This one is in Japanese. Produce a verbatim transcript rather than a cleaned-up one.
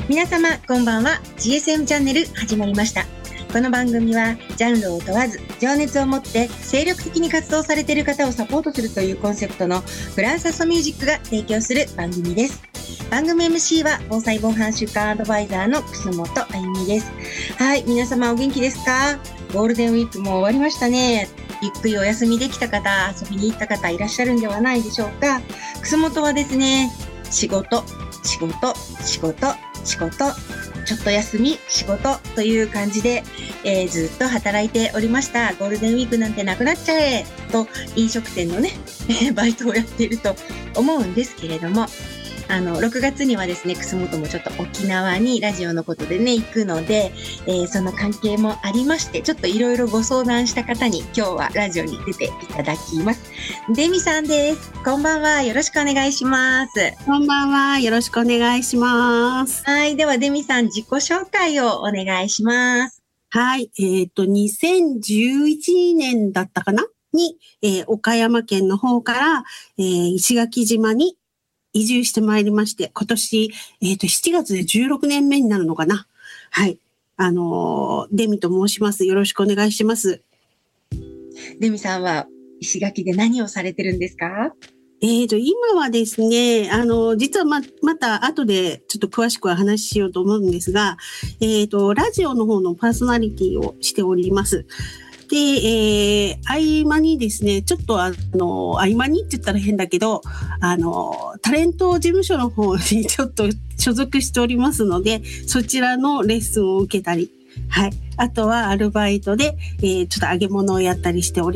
皆様こんばんは。 ジーエスエム チャンネル始まりました。この番組はジャンルを問わず情熱を持って精力的に活動されている方をサポートするというコンセプトのフランサストミュージックが提供する番組です。番組 エムシー は防災防犯週間アドバイザーの楠本あゆみです。はい、皆様お元気ですか？ゴールデンウィークも終わりましたね。ゆっくりお休みできた方、遊びに行った方いらっしゃるんではないでしょうか。楠本はですね、仕事仕事仕事仕事ちょっと休み仕事という感じで、えー、ずっと働いておりました。ゴールデンウィークなんてなくなっちゃえと飲食店のねバイトをやっていると思うんですけれども、あのろくがつにはですね、楠本もちょっと沖縄にラジオのことでね行くので、えー、その関係もありまして、ちょっといろいろご相談した方に今日はラジオに出ていただきます。デミさんです。こんばんは。よろしくお願いします。 こんばんは。よろしくお願いします。 はい。ではデミさん、自己紹介をお願いします。 はい。えっと、にせんじゅういちねんだったかなに、えー、岡山県の方から、えー、石垣島に移住してまいりまして、今年、えっと、しちがつでじゅうろくねんめになるのかな。はい。あのー、デミと申します。よろしくお願いします。 デミさんは石垣で何をされてるんですか？ えっと、今はですね、あの、実はま、また後でちょっと詳しくは話ししようと思うんですが、えっと、ラジオの方のパーソナリティをしております。で、えー、合間にですね、ちょっとあの、合間にって言ったら変だけど、あの、タレント事務所の方にちょっと所属しておりますので、そちらのレッスンを受けたり、はい。あとはアルバイトで、えー、ちょっと揚げ物をやったりしております。